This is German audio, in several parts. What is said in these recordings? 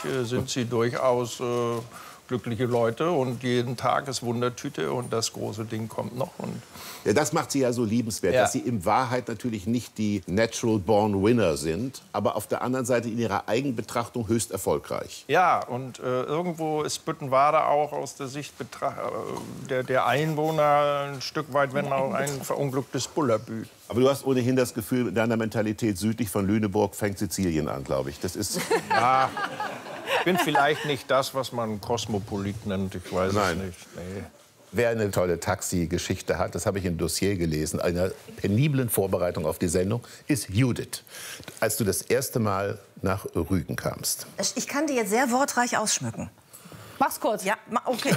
sind sie durchaus glückliche Leute und jeden Tag ist Wundertüte und das große Ding kommt noch. Und ja, das macht sie ja so liebenswert, dass sie in Wahrheit natürlich nicht die natural born winner sind, aber auf der anderen Seite in ihrer Eigenbetrachtung höchst erfolgreich. Ja, und irgendwo ist Büttenwada auch aus der Sicht der Einwohner ein Stück weit, wenn auch ein verunglücktes Bullerbü. Aber du hast ohnehin das Gefühl, mit deiner Mentalität südlich von Lüneburg fängt Sizilien an, glaube ich. Das ist ja, ich bin vielleicht nicht das, was man Kosmopolit nennt, ich weiß es nicht. Nee. Wer eine tolle Taxi-Geschichte hat, das habe ich im Dossier gelesen, einer peniblen Vorbereitung auf die Sendung, ist Judith. Als du das erste Mal nach Rügen kamst. Ich kann die jetzt sehr wortreich ausschmücken. Mach's kurz. Ja, okay.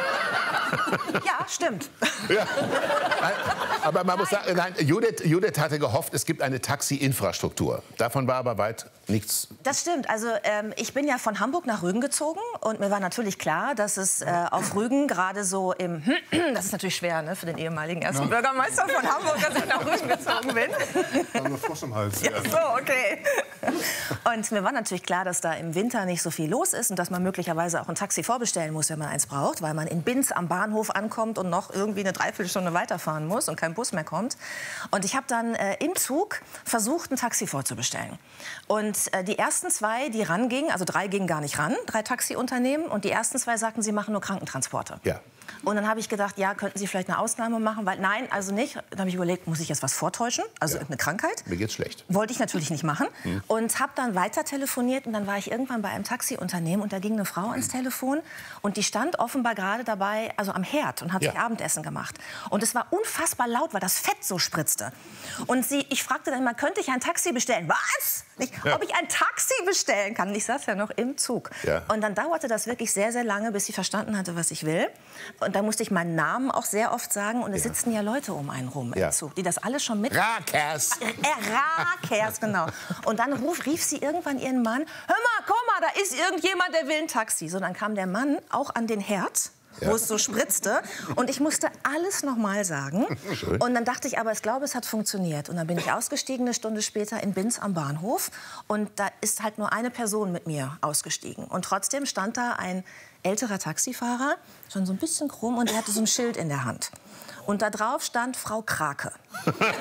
Ja, stimmt. Ja. Aber man muss sagen, nein, Judith hatte gehofft, es gibt eine Taxi-Infrastruktur. Davon war aber weit nichts. Das stimmt. Also ich bin ja von Hamburg nach Rügen gezogen und mir war natürlich klar, dass es auf Rügen gerade so im das ist natürlich schwer, ne, für den ehemaligen ersten Bürgermeister von Hamburg, dass ich nach Rügen gezogen bin. Da haben wir Frosch im Hals. Ja, so, okay. Und mir war natürlich klar, dass da im Winter nicht so viel los ist und dass man möglicherweise auch ein Taxi vorbestellen muss, wenn man eins braucht, weil man in Binz am Bahnhof ankommt und noch irgendwie eine Dreiviertelstunde weiterfahren muss und kein Bus mehr kommt. Und ich habe dann im Zug versucht, ein Taxi vorzubestellen. Und die ersten zwei, die rangingen, also 3 gingen gar nicht ran, 3 Taxiunternehmen, und die ersten 2 sagten, sie machen nur Krankentransporte. Ja. Und dann habe ich gedacht, ja, könnten Sie vielleicht eine Ausnahme machen? Weil nein, also nicht. Dann habe ich überlegt, muss ich jetzt was vortäuschen? Also eine Krankheit? Mir geht's schlecht. Wollte ich natürlich nicht machen. Und habe dann weiter telefoniert. Und dann war ich irgendwann bei einem Taxiunternehmen. Und da ging eine Frau ans Telefon. Und die stand offenbar gerade dabei, also am Herd, und hat sich Abendessen gemacht. Und es war unfassbar laut, weil das Fett so spritzte. Und ich fragte dann immer, könnte ich ein Taxi bestellen? Was? Ob ich ein Taxi bestellen kann? Und ich saß ja noch im Zug. Ja. Und dann dauerte das wirklich sehr, sehr lange, bis sie verstanden hatte, was ich will. Und da musste ich meinen Namen auch sehr oft sagen. Und es sitzen ja Leute um einen rum im Zug, die das alles schon mit... Rakers! Rakers, genau. Und dann rief sie irgendwann ihren Mann, hör mal, komm mal, da ist irgendjemand, der will ein Taxi. So, dann kam der Mann auch an den Herd, wo es so spritzte. Und ich musste alles noch mal sagen. Schön. Und dann dachte ich, aber ich glaube, es hat funktioniert. Und dann bin ich ausgestiegen, eine Stunde später in Binz am Bahnhof. Und da ist halt nur eine Person mit mir ausgestiegen. Und trotzdem stand da ein älterer Taxifahrer, schon so ein bisschen krumm, und er hatte so ein Schild in der Hand. Und da drauf stand Frau Krake. Und dann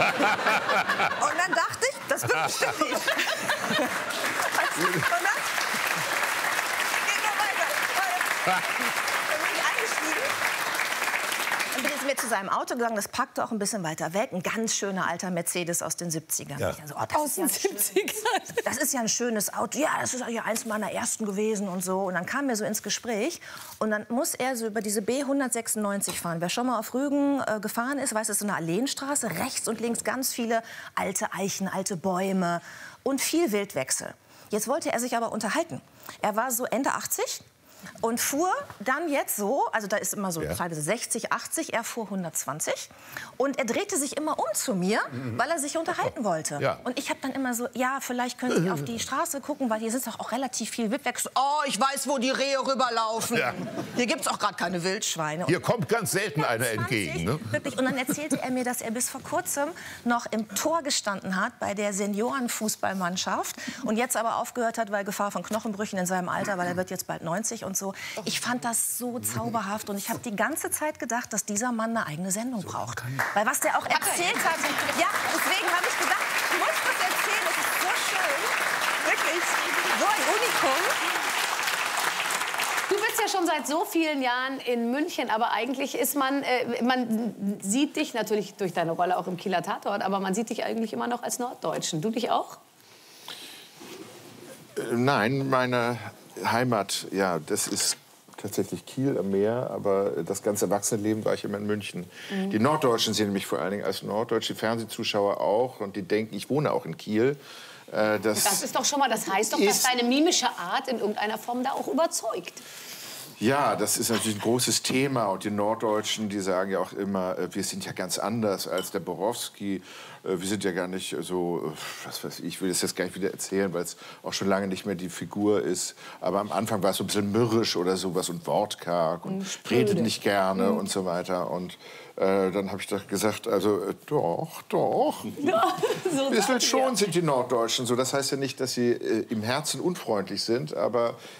dachte ich, das bin bestimmt ich. Und dann ging er weiter. Dann bin ich eingestiegen. Dann bin ich zu seinem Auto gegangen, das packte auch ein bisschen weiter weg. Ein ganz schöner alter Mercedes aus den 70ern. Ja. Also, aus den 70ern? Das ist ja ein schönes Auto. Ja, das ist ja eins meiner ersten gewesen und so. Und dann kam er so ins Gespräch. Und dann muss er so über diese B196 fahren. Wer schon mal auf Rügen gefahren ist, weiß, es ist so eine Alleenstraße. Rechts und links ganz viele alte Eichen, alte Bäume und viel Wildwechsel. Jetzt wollte er sich aber unterhalten. Er war so Ende 80. Und fuhr dann jetzt so, also da ist immer so teilweise 60, 80, er fuhr 120. Und er drehte sich immer um zu mir, weil er sich unterhalten wollte. Ja. Und ich habe dann immer so, ja, vielleicht können Sie auf die Straße gucken, weil hier sitzt doch auch relativ viel Wildwechsel. Oh, ich weiß, wo die Rehe rüberlaufen. Ja. Hier gibt es auch gerade keine Wildschweine. Hier kommt ganz selten einer entgegen. Ne? Wirklich. Und dann erzählte er mir, dass er bis vor kurzem noch im Tor gestanden hat bei der Seniorenfußballmannschaft und jetzt aber aufgehört hat, weil Gefahr von Knochenbrüchen in seinem Alter, weil er wird jetzt bald 90 und so. Ich fand das so zauberhaft und ich habe die ganze Zeit gedacht, dass dieser Mann eine eigene Sendung braucht. Weil was der auch erzählt hat, ja, deswegen habe ich gedacht, ich muss das erzählen, das ist so schön. Wirklich, so ein Unikum. Du bist ja schon seit so vielen Jahren in München, aber eigentlich ist man sieht dich natürlich durch deine Rolle auch im Kieler Tatort, aber man sieht dich eigentlich immer noch als Norddeutschen. Du dich auch? Nein, meine Heimat, ja, das ist tatsächlich Kiel am Meer, aber das ganze Erwachsenenleben war ich immer in München. Die Norddeutschen sehen mich vor allen Dingen als norddeutsche Fernsehzuschauer auch und die denken, ich wohne auch in Kiel. Das ist doch schon mal, das heißt doch, dass deine mimische Art in irgendeiner Form da auch überzeugt. Ja, das ist natürlich ein großes Thema und die Norddeutschen, die sagen ja auch immer, wir sind ja ganz anders als der Borowski. Wir sind ja gar nicht so, was weiß ich will das jetzt gar nicht wieder erzählen, weil es auch schon lange nicht mehr die Figur ist. Aber am Anfang war es so ein bisschen mürrisch oder sowas und wortkarg und redet nicht gerne und so weiter. Und dann habe ich doch gesagt, also doch. Ja, so Bisschen schon sind die Norddeutschen so. Das heißt ja nicht, dass sie im Herzen unfreundlich sind, aber